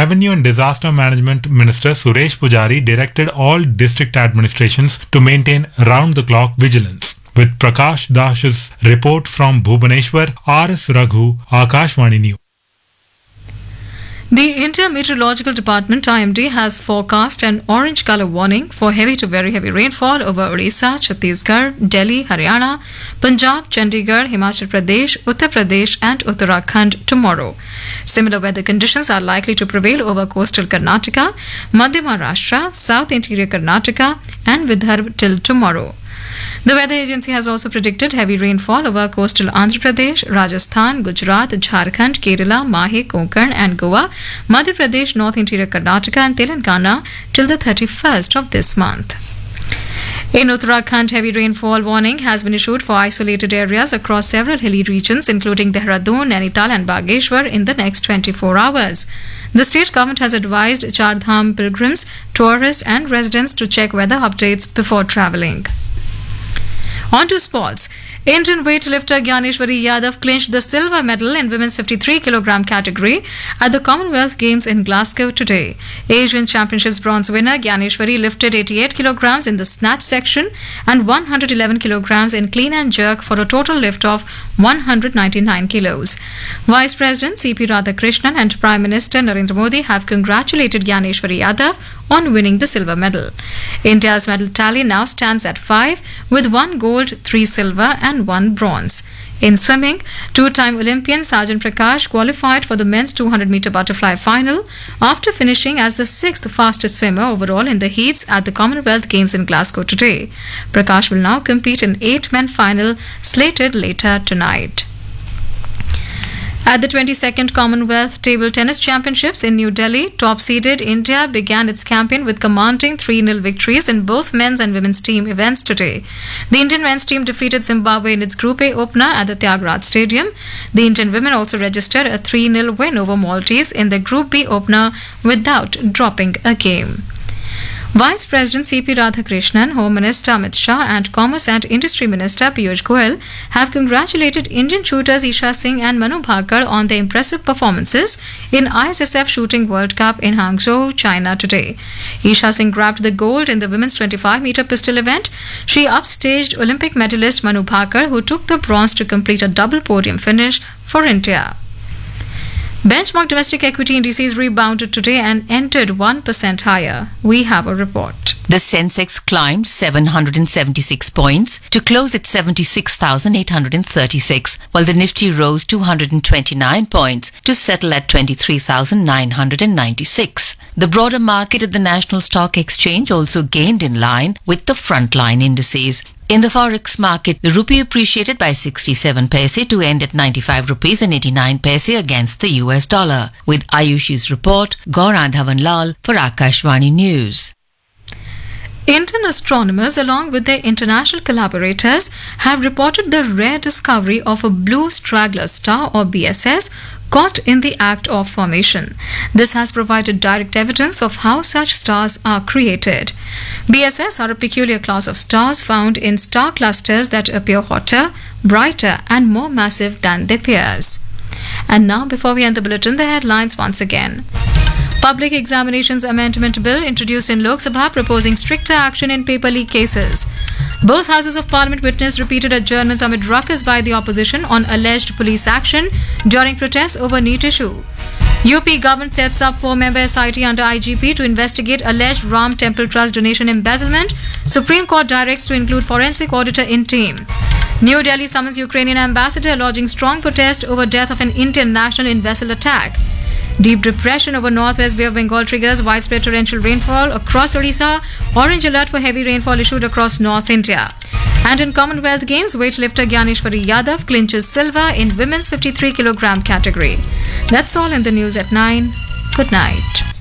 Revenue and Disaster Management Minister Suresh Pujari directed all district administrations to maintain round-the-clock vigilance. With Prakash Dash's report from Bhubaneswar, R.S. Raghu, Akashvani News. The India Meteorological Department IMD has forecast an orange color warning for heavy to very heavy rainfall over Odisha, Chhattisgarh, Delhi, Haryana, Punjab, Chandigarh, Himachal Pradesh, Uttar Pradesh and Uttarakhand tomorrow. Similar weather conditions are likely to prevail over coastal Karnataka, Madhya Maharashtra, South Interior Karnataka and Vidarbha till tomorrow. The weather agency has also predicted heavy rainfall over coastal Andhra Pradesh, Rajasthan, Gujarat, Jharkhand, Kerala, Mahe, Konkan and Goa, Madhya Pradesh, North Interior Karnataka and Telangana till the 31st of this month. In Uttarakhand, heavy rainfall warning has been issued for isolated areas across several hilly regions including Dehradun, Nainital and Bageshwar in the next 24 hours. The state government has advised Char Dham pilgrims, tourists and residents to check weather updates before travelling. On to sports. Indian weightlifter Gyaneshwari Yadav clinched the silver medal in women's 53 kg category at the Commonwealth Games in Glasgow today. Asian Championships bronze winner Gyaneshwari lifted 88 kg in the snatch section and 111 kg in clean and jerk for a total lift of 199 kilos. Vice President C.P. Radhakrishnan and Prime Minister Narendra Modi have congratulated Gyaneshwari Yadav on winning the silver medal. India's medal tally now stands at 5 with 1 gold, 3 silver and 1 bronze. In swimming, two-time Olympian Sajan Prakash qualified for the men's 200-meter butterfly final after finishing as the 6th fastest swimmer overall in the heats at the Commonwealth Games in Glasgow today. Prakash will now compete in 8-man final slated later tonight. At the 22nd Commonwealth Table Tennis Championships in New Delhi, top-seeded India began its campaign with commanding 3-0 victories in both men's and women's team events today. The Indian men's team defeated Zimbabwe in its Group A opener at the Tyagaraja Stadium. The Indian women also registered a 3-0 win over Maldives in their Group B opener without dropping a game. Vice President C.P. Radhakrishnan, Home Minister Amit Shah and Commerce and Industry Minister Piyush Goyal have congratulated Indian shooters Isha Singh and Manu Bhaker on their impressive performances in ISSF Shooting World Cup in Hangzhou, China today. Isha Singh grabbed the gold in the women's 25-meter pistol event. She upstaged Olympic medalist Manu Bhaker, who took the bronze to complete a double podium finish for India. Benchmark domestic equity indices rebounded today and entered 1% higher. We have a report. The Sensex climbed 776 points to close at 76,836, while the Nifty rose 229 points to settle at 23,996. The broader market at the National Stock Exchange also gained in line with the frontline indices. In the forex market, the rupee appreciated by 67 paise to end at 95 rupees and 89 paise against the US dollar. With Ayushi's report, Gaurang Dhawan Lal for Akashvani News. Indian astronomers, along with their international collaborators, have reported the rare discovery of a blue straggler star or BSS caught in the act of formation. This has provided direct evidence of how such stars are created. BSS are a peculiar class of stars found in star clusters that appear hotter, brighter and more massive than their peers. And now, before we end the bulletin, the headlines once again. Public Examinations Amendment Bill introduced in Lok Sabha proposing stricter action in paper leak cases. Both houses of parliament witnessed repeated adjournments amid ruckus by the opposition on alleged police action during protests over NEET issue. UP government sets up 4-member SIT under IGP to investigate alleged Ram Temple Trust donation embezzlement. Supreme Court directs to include forensic auditor in team. New Delhi summons Ukrainian ambassador lodging strong protest over death of an Indian national in vessel attack. Deep depression over Northwest Bay of Bengal triggers widespread torrential rainfall across Odisha. Orange alert for heavy rainfall issued across North India. And in Commonwealth Games, weightlifter Gyaneshwari Yadav clinches silver in women's 53 kg category. That's all in the news at 9. Good night.